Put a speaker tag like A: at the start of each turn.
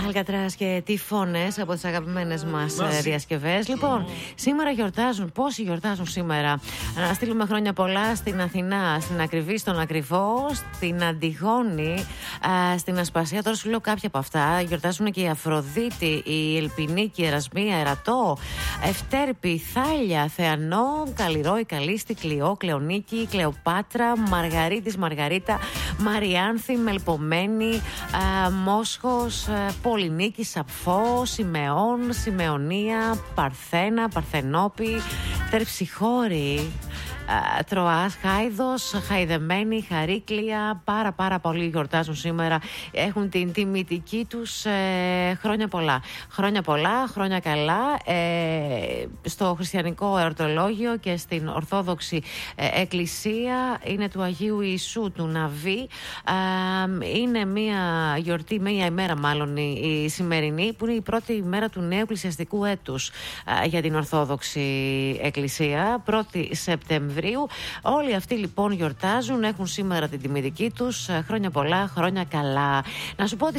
A: Αλκατράς και τυφώνες από τις αγαπημένες μας διασκευές. Λοιπόν, σήμερα γιορτάζουν. Πόσοι γιορτάζουν σήμερα? Να στείλουμε χρόνια πολλά στην Αθηνά, στην Ακριβή, στον Ακριβό, στην Αντιγόνη, στην Ασπασία. Τώρα σου λέω κάποια από αυτά. Γιορτάζουν και η Αφροδίτη, η Ελπινίκη, η Ερασμία, Ερατό, Ευτέρπη, Θάλια, Θεανό, Καλλιρό, η Καλίστη, Κλειό, Κλεονίκη, Κλεοπάτρα, Μαργαρίτης, Μαργαρίτα, Μαριάνθη, Μελπομένη, Μόσχος, Πολυνίκη, Σαπφό, Σιμεών, Σιμεωνία, Παρθένα, Παρθενόπη, Τερψιχώρη, Τροάς, Χάιδος, Χαϊδεμένη, Χαρίκλια. Πάρα πολλοί γιορτάζουν σήμερα. Έχουν την τιμητική τους. Χρόνια πολλά. Χρόνια πολλά, χρόνια καλά. Στο χριστιανικό εορτολόγιο και στην Ορθόδοξη Εκκλησία είναι του Αγίου Ιησού του Ναβί. Είναι μια γιορτή, μια ημέρα μάλλον η σημερινή, που είναι η πρώτη ημέρα του νέου εκκλησιαστικού έτους για την Ορθόδοξη Εκκλησία, 1η Σεπτεμβρίου. Όλοι αυτοί λοιπόν γιορτάζουν, έχουν σήμερα την τιμητική τους. Χρόνια πολλά, χρόνια καλά. Να σου πω ότι